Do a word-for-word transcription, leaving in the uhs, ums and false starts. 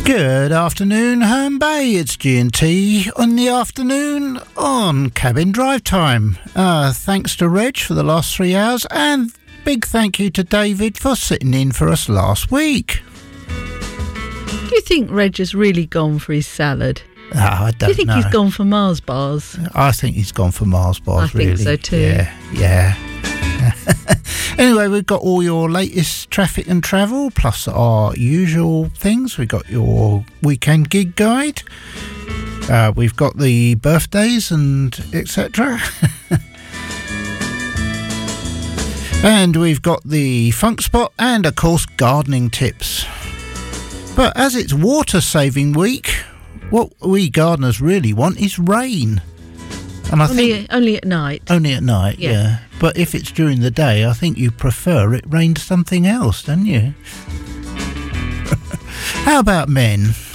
Good afternoon, Herne Bay. It's G and T on the afternoon on Cabin Drive Time. Uh, thanks to Reg for the last three hours, and big thank you to David for sitting in for us last week. Do you think Reg has really gone for his salad? Uh, I don't know. Do you think know. he's gone for Mars bars? I think he's gone for Mars bars, I really. think so too. Yeah, yeah. Anyway, we've got all your latest traffic and travel, plus our usual things. We've got your weekend gig guide. Uh, we've got the birthdays and et cetera. And we've got the funk spot and, of course, gardening tips. But as it's water saving week, what we gardeners really want is rain. And I only, think only at night. only at night, yeah. yeah. But if it's during the day, I think you prefer it rained something else, don't you? How about men?